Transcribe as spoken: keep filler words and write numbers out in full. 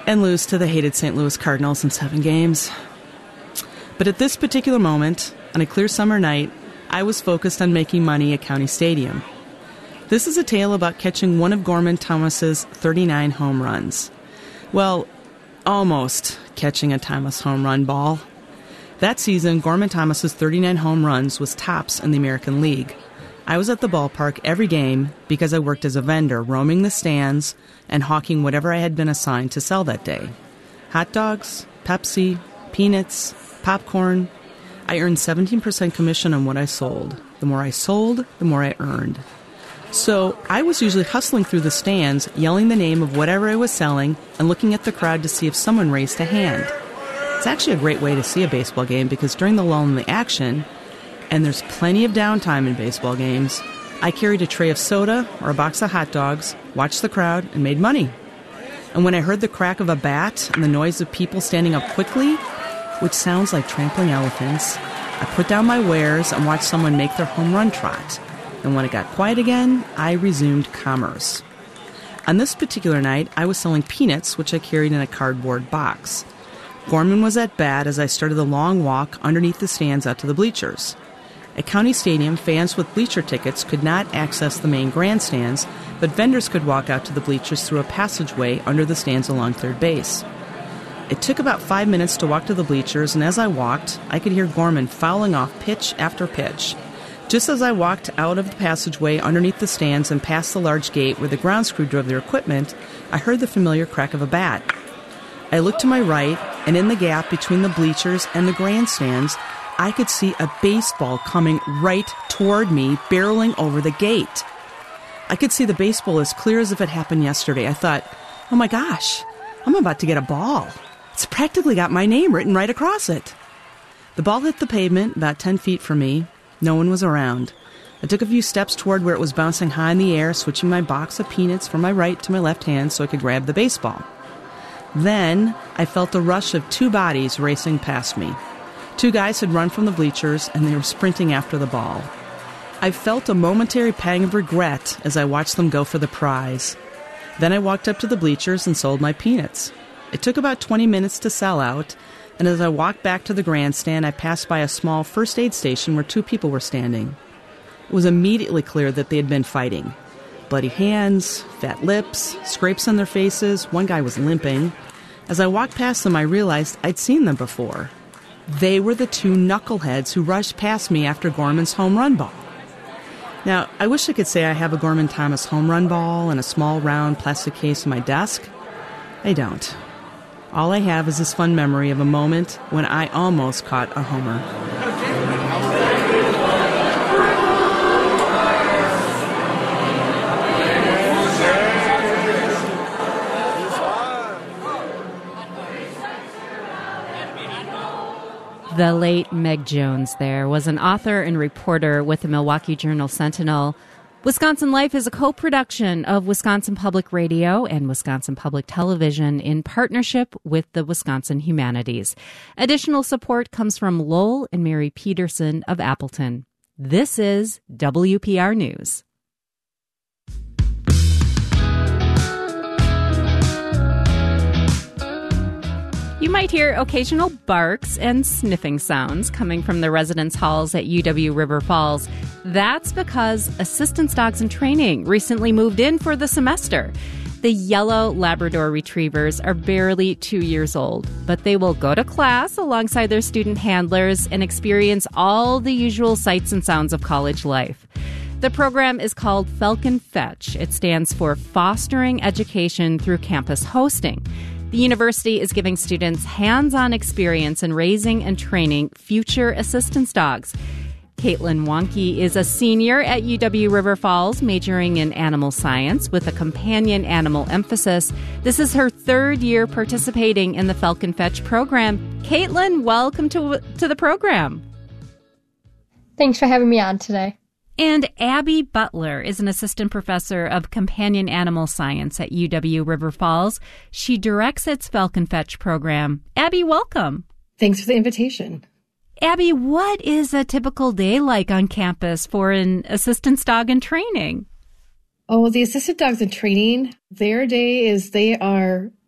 and lose to the hated Saint Louis Cardinals in seven games. But at this particular moment, on a clear summer night, I was focused on making money at County Stadium. This is a tale about catching one of Gorman Thomas's thirty-nine home runs. Well, almost catching a Thomas home run ball. That season, Gorman Thomas's thirty-nine home runs was tops in the American League. I was at the ballpark every game because I worked as a vendor, roaming the stands and hawking whatever I had been assigned to sell that day. Hot dogs, Pepsi, peanuts, popcorn. I earned seventeen percent commission on what I sold. The more I sold, the more I earned. So I was usually hustling through the stands, yelling the name of whatever I was selling and looking at the crowd to see if someone raised a hand. It's actually a great way to see a baseball game because during the lull in the action, and there's plenty of downtime in baseball games, I carried a tray of soda or a box of hot dogs, watched the crowd, and made money. And when I heard the crack of a bat and the noise of people standing up quickly, which sounds like trampling elephants, I put down my wares and watched someone make their home run trot. And when it got quiet again, I resumed commerce. On this particular night, I was selling peanuts, which I carried in a cardboard box. Gorman was at bat as I started the long walk underneath the stands out to the bleachers. At County Stadium, fans with bleacher tickets could not access the main grandstands, but vendors could walk out to the bleachers through a passageway under the stands along third base. It took about five minutes to walk to the bleachers, and as I walked, I could hear Gorman fouling off pitch after pitch. Just as I walked out of the passageway underneath the stands and past the large gate where the grounds crew drove their equipment, I heard the familiar crack of a bat. I looked to my right, and in the gap between the bleachers and the grandstands, I could see a baseball coming right toward me, barreling over the gate. I could see the baseball as clear as if it happened yesterday. I thought, oh my gosh, I'm about to get a ball. It's practically got my name written right across it. The ball hit the pavement about ten feet from me. No one was around. I took a few steps toward where it was bouncing high in the air, switching my box of peanuts from my right to my left hand so I could grab the baseball. Then I felt a rush of two bodies racing past me. Two guys had run from the bleachers, and they were sprinting after the ball. I felt a momentary pang of regret as I watched them go for the prize. Then I walked up to the bleachers and sold my peanuts. It took about twenty minutes to sell out, and as I walked back to the grandstand, I passed by a small first aid station where two people were standing. It was immediately clear that they had been fighting. Bloody hands, fat lips, scrapes on their faces. One guy was limping. As I walked past them, I realized I'd seen them before. They were the two knuckleheads who rushed past me after Gorman's home run ball. Now, I wish I could say I have a Gorman Thomas home run ball in a small round plastic case on my desk. I don't. All I have is this fun memory of a moment when I almost caught a homer. The late Meg Jones there was an author and reporter with the Milwaukee Journal-Sentinel. Wisconsin Life is a co-production of Wisconsin Public Radio and Wisconsin Public Television in partnership with the Wisconsin Humanities. Additional support comes from Lowell and Mary Peterson of Appleton. This is W P R News. You might hear occasional barks and sniffing sounds coming from the residence halls at U W River Falls. That's because Assistance Dogs in Training recently moved in for the semester. The yellow Labrador Retrievers are barely two years old, but they will go to class alongside their student handlers and experience all the usual sights and sounds of college life. The program is called Falcon Fetch. It stands for Fostering Education Through Campus Hosting. The university is giving students hands-on experience in raising and training future assistance dogs. Caitlin Wonke is a senior at U W River Falls, majoring in animal science with a companion animal emphasis. This is her third year participating in the Falcon Fetch program. Caitlin, welcome to, to the program. Thanks for having me on today. And Abby Butler is an assistant professor of companion animal science at U W River Falls. She directs its Falcon Fetch program. Abby, welcome. Thanks for the invitation. Abby, what is a typical day like on campus for an assistance dog in training? Oh, the assistant dogs in training, their day is they are